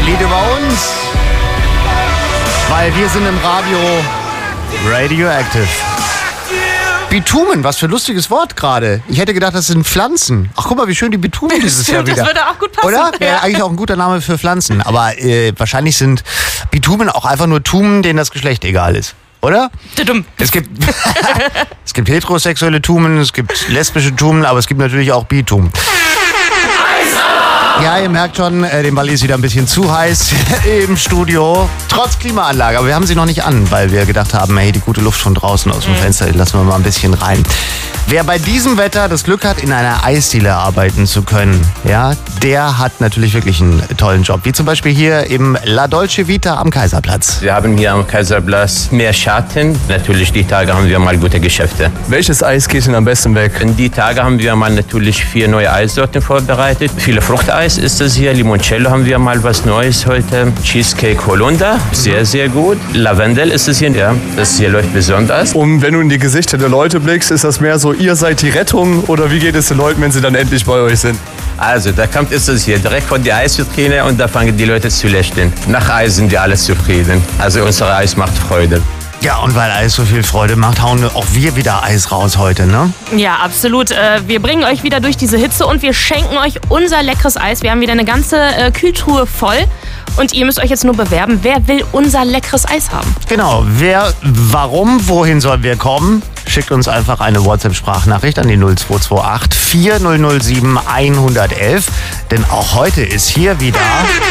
Lied über uns. Weil wir sind im Radio Radioactive. Bitumen, was für ein lustiges Wort gerade. Ich hätte gedacht, das sind Pflanzen. Ach, guck mal, wie schön die Bitumen dieses Jahr wieder. Das würde auch gut passen. Oder? Wäre eigentlich auch ein guter Name für Pflanzen. Aber wahrscheinlich sind Bitumen auch einfach nur Tumen, denen das Geschlecht egal ist. Oder? Es gibt heterosexuelle Tumen, es gibt lesbische Tumen, aber es gibt natürlich auch Bitumen. Ja, ihr merkt schon, dem Balli ist wieder ein bisschen zu heiß im Studio. Trotz Klimaanlage. Aber wir haben sie noch nicht an, weil wir gedacht haben, hey, die gute Luft von draußen aus dem Fenster, die lassen wir mal ein bisschen rein. Wer bei diesem Wetter das Glück hat, in einer Eisdiele arbeiten zu können, ja, der hat natürlich wirklich einen tollen Job. Wie zum Beispiel hier im La Dolce Vita am Kaiserplatz. Wir haben hier am Kaiserplatz mehr Schatten. Natürlich, die Tage haben wir mal gute Geschäfte. Welches Eis geht denn am besten weg? In die Tage haben wir mal natürlich 4 neue Eissorten vorbereitet. Viele Fruchteis ist das hier. Limoncello haben wir mal was Neues heute. Cheesecake Holunder, sehr, sehr gut. Lavendel ist es hier, ja. Das hier läuft besonders. Und wenn du in die Gesichter der Leute blickst, ist das mehr so, ihr seid die Rettung oder wie geht es den Leuten, wenn sie dann endlich bei euch sind? Also, da kommt es hier direkt von der Eisvitrine und da fangen die Leute zu lächeln. Nach Eis sind wir alle zufrieden. Also, unser Eis macht Freude. Ja, und weil Eis so viel Freude macht, hauen auch wir wieder Eis raus heute, ne? Ja, absolut. Wir bringen euch wieder durch diese Hitze und wir schenken euch unser leckeres Eis. Wir haben wieder eine ganze Kühltruhe voll. Und ihr müsst euch jetzt nur bewerben, wer will unser leckeres Eis haben? Genau, warum, wohin sollen wir kommen? Schickt uns einfach eine WhatsApp-Sprachnachricht an die 0228 4007 111. Denn auch heute ist hier wieder